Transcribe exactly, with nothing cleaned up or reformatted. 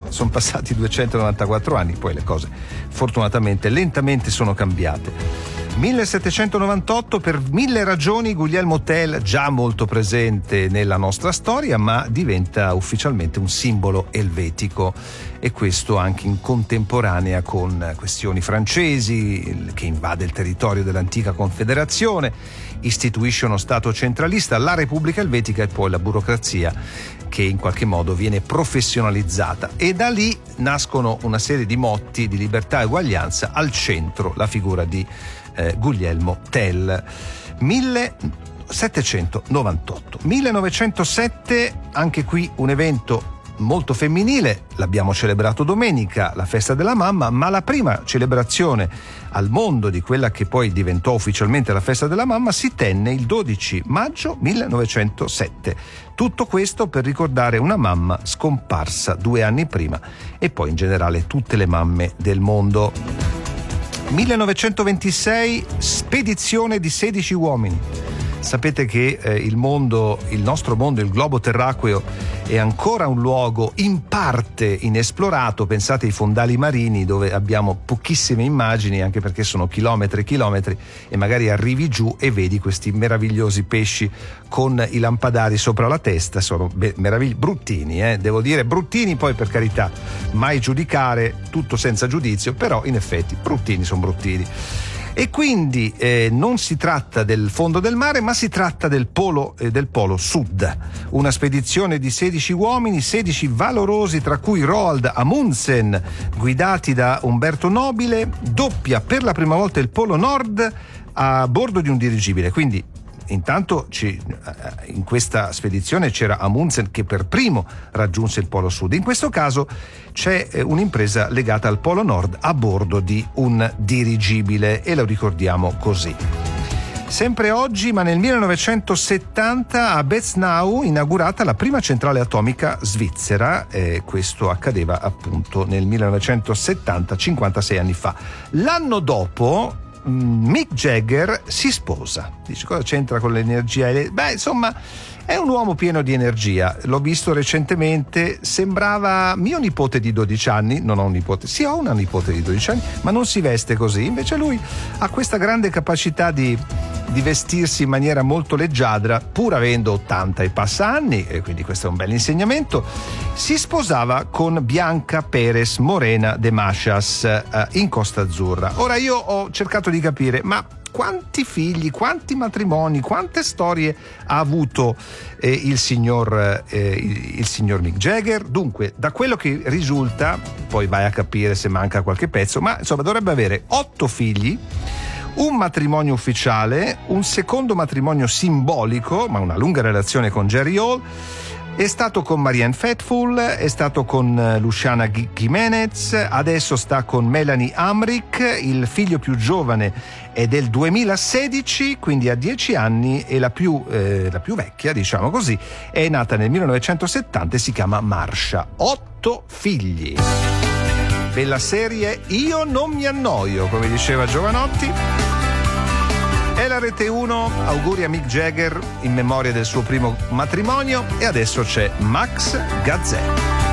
sono passati duecentonovantaquattro anni, poi le cose fortunatamente lentamente sono cambiate. millesettecentonovantotto, per mille ragioni Guglielmo Tell, già molto presente nella nostra storia, ma diventa ufficialmente un simbolo elvetico, e questo anche in contemporanea con questioni francesi, che invade il territorio dell'antica Confederazione, istituisce uno Stato centralista, la Repubblica Elvetica, e poi la burocrazia che in qualche modo viene professionalizzata, e da lì nascono una serie di motti di libertà e uguaglianza, al centro la figura di eh, Guglielmo Tell. millesettecentonovantotto. millenovecentosette, anche qui un evento molto femminile, l'abbiamo celebrato domenica, la festa della mamma, ma la prima celebrazione al mondo di quella che poi diventò ufficialmente la festa della mamma si tenne il dodici maggio millenovecentosette. Tutto questo per ricordare una mamma scomparsa due anni prima, e poi in generale tutte le mamme del mondo. millenovecentoventisei, spedizione di sedici uomini. Sapete che eh, il mondo, il nostro mondo, il globo terracqueo è ancora un luogo in parte inesplorato. Pensate ai fondali marini, dove abbiamo pochissime immagini, anche perché sono chilometri e chilometri, e magari arrivi giù e vedi questi meravigliosi pesci con i lampadari sopra la testa. Sono be- meravigli- bruttini, eh? devo dire bruttini, poi per carità, mai giudicare, tutto senza giudizio, però in effetti bruttini sono bruttini. E quindi eh, non si tratta del fondo del mare, ma si tratta del polo, eh, del polo sud. Una spedizione di sedici uomini, sedici valorosi, tra cui Roald Amundsen, guidati da Umberto Nobile, doppia per la prima volta il polo nord a bordo di un dirigibile. Quindi intanto ci, in questa spedizione c'era Amundsen, che per primo raggiunse il polo sud. In questo caso c'è un'impresa legata al polo nord a bordo di un dirigibile, e lo ricordiamo così. Sempre oggi, ma nel millenovecentosettanta, a Beznau inaugurata la prima centrale atomica svizzera, e questo accadeva appunto nel millenovecentosettanta, cinquantasei anni fa. L'anno dopo Mick Jagger si sposa. Dice, cosa c'entra con l'energia? Beh, insomma, è un uomo pieno di energia. L'ho visto recentemente, sembrava mio nipote di dodici anni. Non ho un nipote, sì, ho una nipote di dodici anni, ma non si veste così. Invece lui ha questa grande capacità di, di vestirsi in maniera molto leggiadra, pur avendo ottanta e passa anni, e quindi questo è un bel insegnamento. Si sposava con Bianca Pérez Morena de Machas eh, in Costa Azzurra. Ora, io ho cercato di capire, ma quanti figli, quanti matrimoni, quante storie ha avuto eh, il signor eh, il, il signor Mick Jagger? Dunque, da quello che risulta, poi vai a capire se manca qualche pezzo, ma insomma dovrebbe avere otto figli, un matrimonio ufficiale, un secondo matrimonio simbolico, ma una lunga relazione con Jerry Hall. È stato con Marianne Faithfull, è stato con Luciana Gimenez, adesso sta con Melanie Amrich. Il figlio più giovane è del duemilasedici, quindi ha dieci anni, e la più, eh, la più vecchia, diciamo così, è nata nel millenovecentosettanta e si chiama Marsha. Otto figli. Bella serie, io non mi annoio, come diceva Giovanotti. È la Rete uno, auguri a Mick Jagger in memoria del suo primo matrimonio, e adesso c'è Max Gazzè.